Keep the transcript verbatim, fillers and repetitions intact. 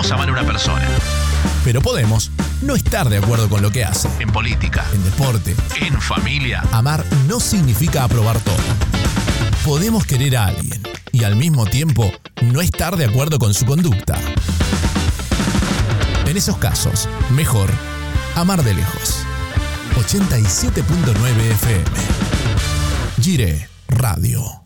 podemos amar a una persona. Pero podemos no estar de acuerdo con lo que hace. En política, En deporte, en familia. amar no significa aprobar todo. Podemos querer a alguien y al mismo tiempo no estar de acuerdo con su conducta. En esos casos, mejor amar de lejos. ochenta y siete punto nueve F M. Gire Radio.